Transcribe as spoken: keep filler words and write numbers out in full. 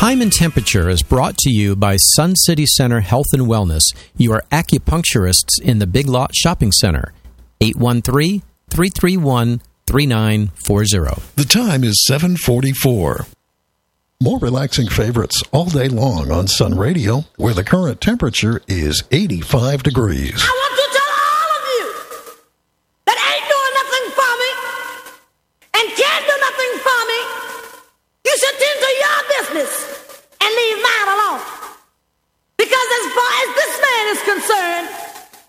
Time and Temperature is brought to you by Sun City Center Health and Wellness, your acupuncturists in the Big Lot Shopping Center. eight one three, three three one, three nine four zero. The time is seven forty-four. More relaxing favorites all day long on Sun Radio, where the current temperature is eighty-five degrees. I want to tell all of you that ain't doing nothing for me and can't do nothing for me. You should tend to your business and leave mine alone. Because as far as this man is concerned,